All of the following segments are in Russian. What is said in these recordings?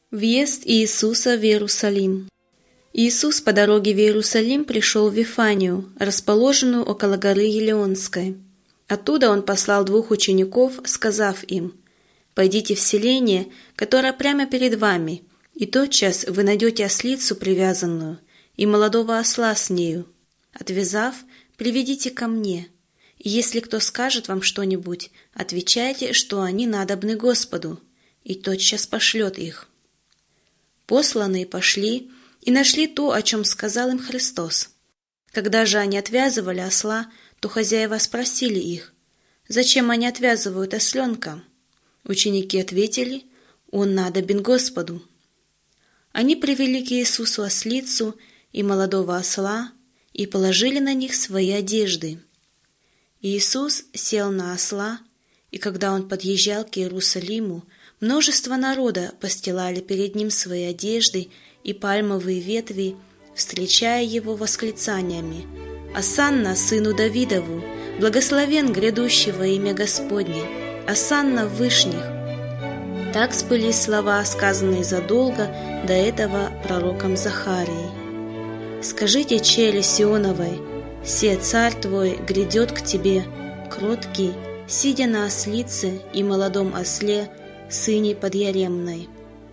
Въезд Иисуса в Иерусалим. Иисус по дороге в Иерусалим пришел в Вифанию, расположенную около горы Елеонской. Оттуда Он послал 2 учеников, сказав им: «Пойдите в селение, которое прямо перед вами, и тотчас вы найдете ослицу привязанную и молодого осла с нею. Отвязав, приведите ко мне. И если кто скажет вам что-нибудь, отвечайте, что они надобны Господу, и тотчас пошлет их». Посланные пошли и нашли то, о чем сказал им Христос. Когда же они отвязывали осла, то хозяева спросили их: «Зачем они отвязывают осленка?» Ученики ответили: «Он надобен Господу». Они привели к Иисусу ослицу и молодого осла и положили на них свои одежды. Иисус сел на осла, и когда Он подъезжал к Иерусалиму, множество народа постилали перед Ним свои одежды и пальмовые ветви, встречая Его восклицаниями: «Осанна сыну Давидову! Благословен грядущий во имя Господне! Осанна в вышних!» Так сбылись слова, сказанные задолго до этого пророком Захарией: «Скажите челе Сионовой: се царь твой грядет к тебе, кроткий, сидя на ослице и молодом осле, сыне подъяремной».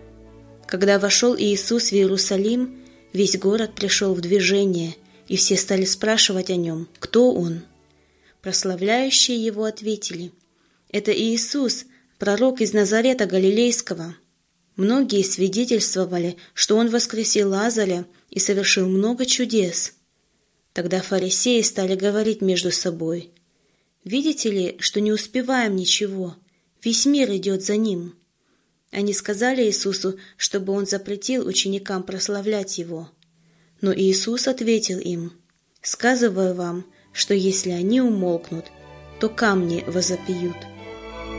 Когда вошел Иисус в Иерусалим, весь город пришел в движение, и все стали спрашивать о Нем, кто Он. Прославляющие Его ответили: «Это Иисус, пророк из Назарета Галилейского». Многие свидетельствовали, что Он воскресил Лазаря и совершил много чудес. Тогда фарисеи стали говорить между собой: «Видите ли, что не успеваем ничего? Весь мир идет за Ним». Они сказали Иисусу, чтобы Он запретил ученикам прославлять Его. Но Иисус ответил им: «Сказываю вам, что если они умолкнут, то камни возопьют».